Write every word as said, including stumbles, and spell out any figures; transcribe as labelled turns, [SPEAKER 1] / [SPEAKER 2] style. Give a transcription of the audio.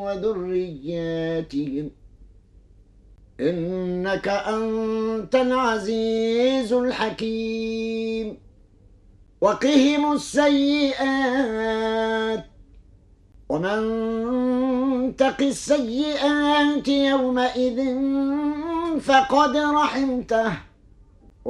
[SPEAKER 1] وذرياتهم إنك أنت العزيز الحكيم وقهم السيئات ومن تق السيئات يومئذ فقد رحمته